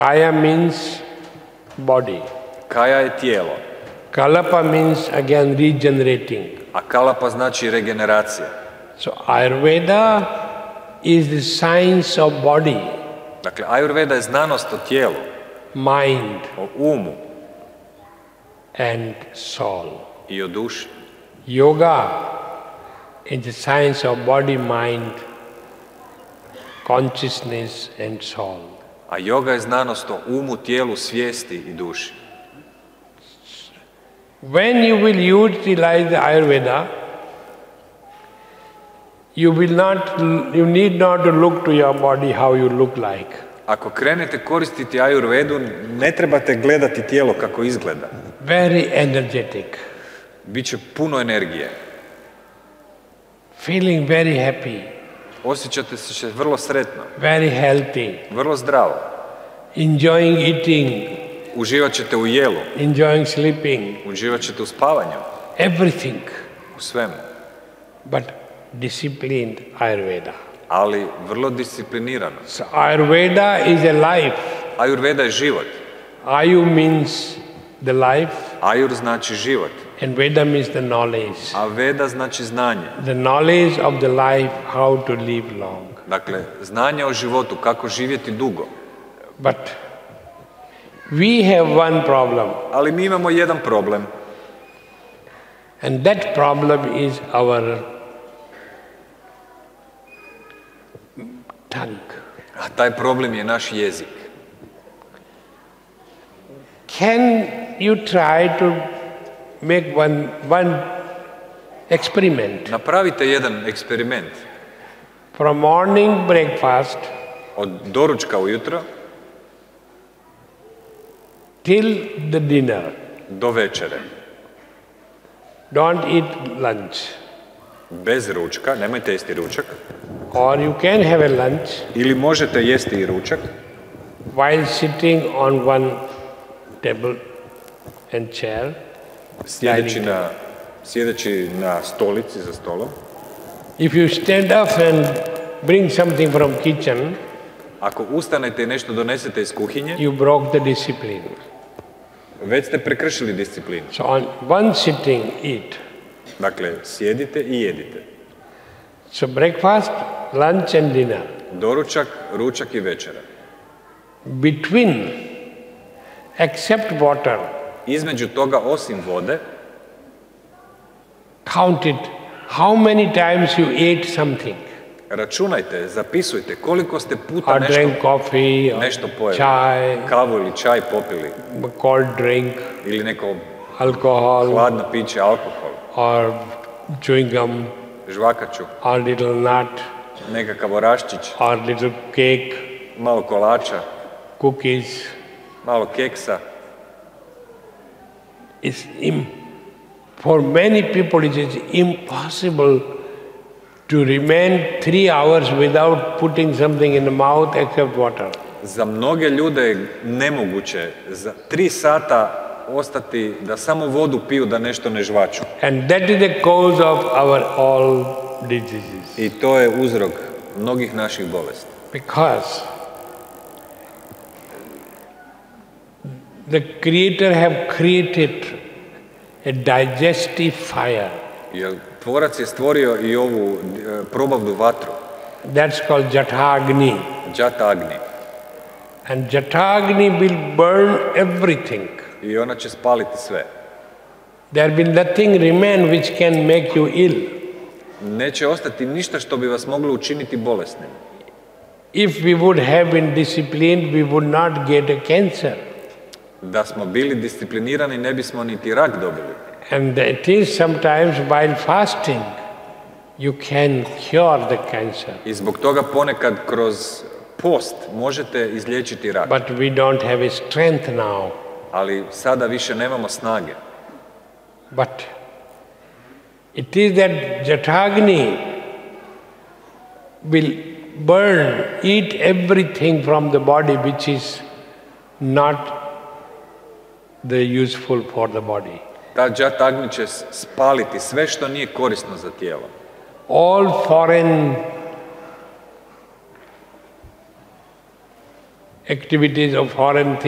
Kaya means body. Kaya je tijelo, Kalapa means again regenerating. a kalapa znači regeneracija. So Ayurveda is the science of body, Dakle, Ayurveda je znanost o tijelu, mind o umu and soul. i o duši. Yoga is the science of body, mind, consciousness and soul. A yoga je znanost o umu, tijelu, svijesti i duši. When you will utilize the Ayurveda, you need not to look to your body how you look like. Ako krenete koristiti Ayurvedu, ne trebate gledati tijelo kako izgleda. Very energetic, Biće puno energije. feeling very happy, Osjećate se vrlo sretno, very healthy, vrlo zdravo. enjoying eating, Uživat ćete u jelu, enjoying sleeping, uživat ćete u spavanju, everything, u svemu. but disciplined Ayurveda. Ali vrlo disciplinirano. So Ayurveda is a life. Ayurveda je život. Ayu means the life Ayur znači život, and Veda means the knowledge. a Veda znači znanje. The knowledge of the life, how to live long. Dakle, znanje o životu, kako živjeti dugo. But we have one problem, Ali mi imamo jedan problem, and that problem is our tongue. a taj problem je naš jezik. Can you try to make one experiment? Napravite jedan eksperiment. From morning breakfast Od doručka ujutro till the dinner. do večere. Don't eat lunch. Bez ručka, nemojte jesti ručak. Or you can have a lunch Ili možete jesti i ručak while sitting on one table and chair. sjedeći na stolici za stolom. If you stand up and bring something from kitchen, Ako ustanete i nešto donesete iz kuhinje, you broke the discipline. već ste prekršili disciplinu. So on one sitting, eat. Dakle, sjedite i jedite. So breakfast, lunch and dinner. Doručak, ručak i večera. Between, except water, Između toga, osim vode, count it. How many times you ate something? računajte, zapisujte koliko ste puta Or drank coffee, or nešto pojeli. chai, Kavu ili čaj popili. cold drink, Ili neko alcohol, hladno piće, alkohol, or chewing gum, žvakaču, or little nut, nekakav oraščić, or little cake, malo kolača, cookies. malo keksa. For many people it is impossible to remain 3 hours without putting something in the mouth except water. Za mnoge ljude je nemoguće za 3 sata ostati da samo vodu piju, da nešto ne žvaču. And that is the cause of our all diseases. I to je uzrok mnogih naših bolesti. Because the Creator have created a digestive fire. Jer Tvorac je stvorio i ovu probavnu vatru, That's called Jatagni. Jata Agni. And Jatagni will burn everything. I ona će spaliti sve. There will nothing remain which can make you ill. Neće ostati ništa što bi vas moglo učiniti bolesnim. If we would have been disciplined, we would not get a cancer. Da smo bili disciplinirani, ne bismo niti rak dobili. And it is sometimes while fasting, you can cure the cancer. I zbog toga ponekad kroz post možete izliječiti rak. But we don't have a strength now. Ali sada više nemamo snage. But it is that Jatagni will burn, eat everything from the body which is not the useful for the body. Ta Jata Agni će spaliti sve što nije korisno za tijelo. All foreign activities of foreign things.